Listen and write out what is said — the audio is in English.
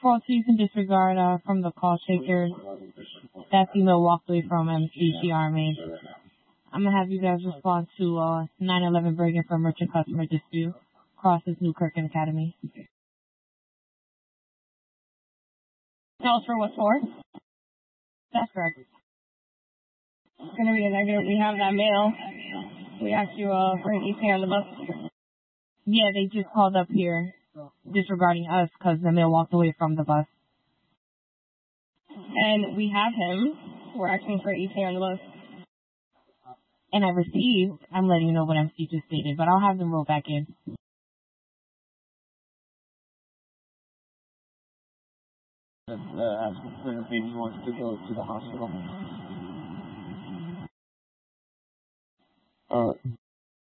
Well, so you can disregard from the call taker. That female walked away from MCGRMA. I'm going to have you guys respond to 911 Bergen for merchant customer dispute. Crosses Newkirk and Academy. Tell us for what for? That's correct. It's going to be a negative. We have that mail. We have to bring ETA on the bus. Yeah, they just called up here disregarding us because the male walked away from the bus. And we have him. We're asking for ETA on the bus. And I received, I'm letting you know what MC just stated, but I'll have them roll back in. The baby wants to go to the hospital.